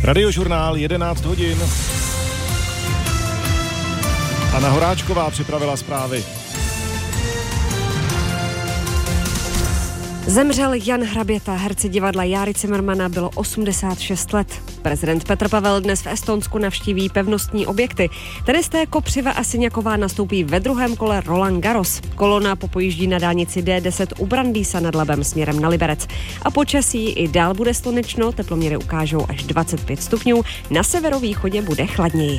Radiožurnál 11 hodin. Anna Horáčková připravila zprávy. Zemřel Jan Hraběta, herci divadla Járy Cimrmana, bylo 86 let. Prezident Petr Pavel dnes v Estonsku navštíví pevnostní objekty. Tenisté Kopřiva a Siniaková nastoupí ve druhém kole Roland Garros. Kolona popojíždí na dálnici D10 u Brandýsa nad Labem směrem na Liberec. A počasí i dál bude slunečno, teploměry ukážou až 25 stupňů, na severovýchodě bude chladněji.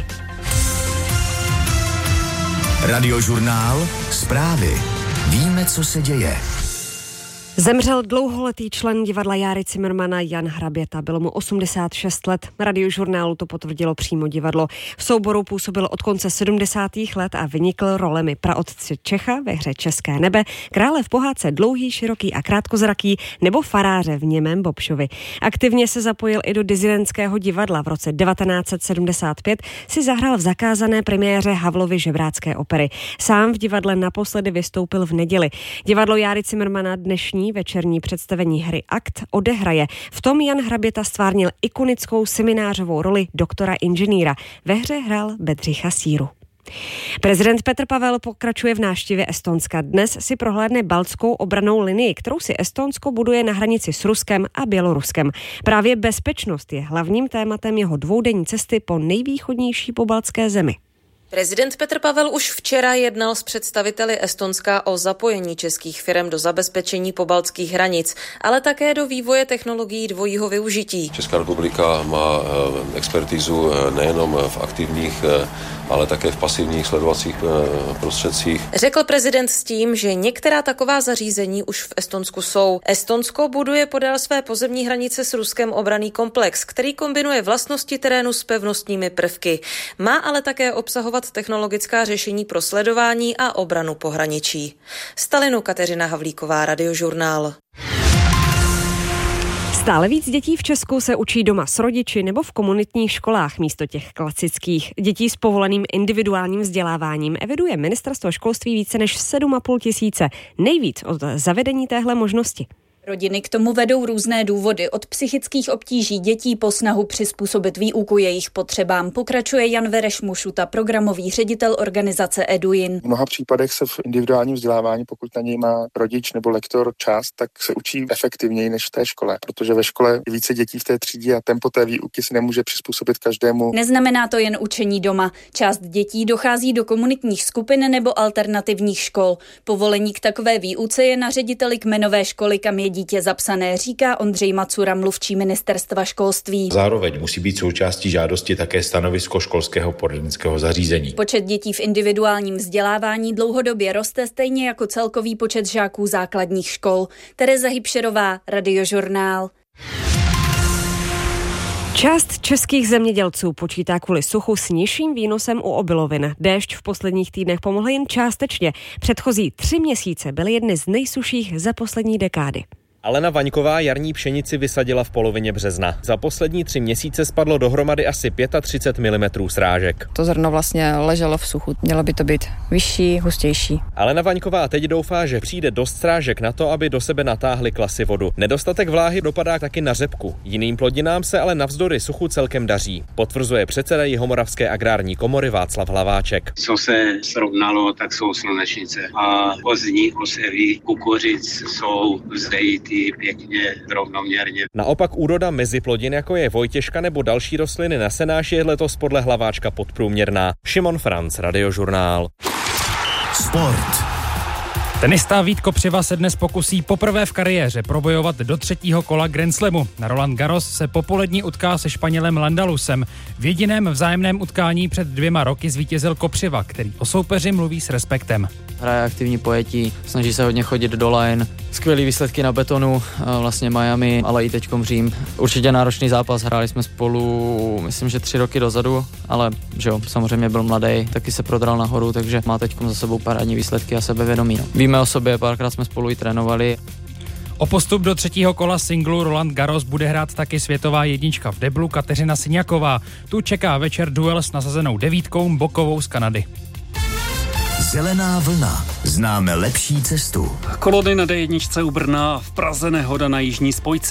Radiožurnál, zprávy. Víme, co se děje. Zemřel dlouholetý člen divadla Járy Cimrmana Jan Hraběta. Bylo mu 86 let. Radiožurnálu to potvrdilo přímo divadlo. V souboru působil od konce 70. let a vynikl rolemi praotce Čecha ve hře České nebe, krále v pohádce Dlouhý, široký a krátkozraký nebo faráře v Němém Bobšovi. Aktivně se zapojil i do disidentského divadla. V roce 1975 si zahrál v zakázané premiéře Havlovy žebrácké opery. Sám v divadle naposledy vystoupil v neděli. Divadlo Járy Cimrmana dnešní večerní představení hry Akt odehraje. V tom Jan Hraběta stvárnil ikonickou seminářovou roli doktora inženýra. Ve hře hrál Bedřicha Síru. Prezident Petr Pavel pokračuje v návštěvě Estonska. Dnes si prohlédne baltskou obrannou linii, kterou si Estonsko buduje na hranici s Ruskem a Běloruskem. Právě bezpečnost je hlavním tématem jeho dvoudenní cesty po nejvýchodnější pobaltské zemi. Prezident Petr Pavel už včera jednal s představiteli Estonska o zapojení českých firem do zabezpečení pobaltských hranic, ale také do vývoje technologií dvojího využití. Česká republika má expertizu nejenom v aktivních, ale také v pasivních sledovacích prostředcích. Řekl prezident s tím, že některá taková zařízení už v Estonsku jsou. Estonsko buduje podél své pozemní hranice s Ruskem obranný komplex, který kombinuje vlastnosti terénu s pevnostními prvky. Má ale také obsahovat technologická řešení pro sledování a obranu pohraničí. Z Tallinnu Kateřina Havlíková, Radiožurnál. Stále víc dětí v Česku se učí doma s rodiči nebo v komunitních školách místo těch klasických. Dětí s povoleným individuálním vzděláváním eviduje Ministerstvo školství více než 7,5 tisíce. Nejvíc od zavedení téhle možnosti. Rodiny k tomu vedou různé důvody, od psychických obtíží dětí po snahu přizpůsobit výuku jejich potřebám. Pokračuje Jan Vereš Mušuta, programový ředitel organizace Eduin. V mnoha případech se v individuálním vzdělávání, pokud na něj má rodič nebo lektor čas, tak se učí efektivněji než v té škole, protože ve škole je více dětí v té třídě a tempo té výuky si nemůže přizpůsobit každému. Neznamená to jen učení doma. Část dětí dochází do komunitních skupin nebo alternativních škol. Povolení k takové výuce je na řediteli kmenové školy, kam je dítě zapsané, říká Ondřej Macura, mluvčí ministerstva školství. Zároveň musí být součástí žádosti také stanovisko školského poradenského zařízení. Počet dětí v individuálním vzdělávání dlouhodobě roste, stejně jako celkový počet žáků základních škol. Tereza Hybšerová, Radiožurnál. Část českých zemědělců počítá kvůli suchu s nižším výnosem u obilovin. Déšť v posledních týdnech pomohl jen částečně. Předchozí 3 měsíce byly jedny z nejsušších za poslední dekády. Alena Vaňková jarní pšenici vysadila v polovině března. Za poslední 3 měsíce spadlo dohromady asi 35 mm srážek. To zrno vlastně leželo v suchu. Mělo by to být vyšší, hustější. Alena Vaňková teď doufá, že přijde dost srážek na to, aby do sebe natáhly klasy vodu. Nedostatek vláhy dopadá taky na řepku. Jiným plodinám se ale navzdory suchu celkem daří. Potvrzuje předseda Jihomoravské agrární komory Václav Hlaváček. Co se srovnalo, tak jsou slunečnice. A pozdní osevy kukuřic jsou vzdejity pěkně rovnoměrně. Naopak úroda meziplodin, jako je vojtěžka nebo další rostliny na senáši, je letos podle Hlaváčka podprůměrná. Šimon Franc, Radiožurnál. Sport. Tenista Vít Kopřiva se dnes pokusí poprvé v kariéře probojovat do 3. kola Grand Slamu. Na Roland Garros se popolední utká se Španělem Landalusem. V jediném vzájemném utkání před 2 roky zvítězil Kopřiva, který o soupeři mluví s respektem. Hraje aktivní pojetí, snaží se hodně chodit do line, skvělý výsledky na betonu, vlastně Miami, ale i teďkom Řím. Určitě náročný zápas, hráli jsme spolu, myslím, že 3 roky dozadu, ale že jo, samozřejmě byl mladý, taky se prodral nahoru, takže má teďkom za sebou parádní výsledky a sebevědomí. No. Víme o sobě, párkrát jsme spolu i trénovali. O postup do 3. kola singlu Roland Garros bude hrát taky světová jednička v deblu Kateřina Siniaková. Tu čeká večer duel s nasazenou 9 Bokovou z Kanady. Zelená vlna. Známe lepší cestu. Kolony na D1 u Brna, v Praze nehoda na jižní spojce.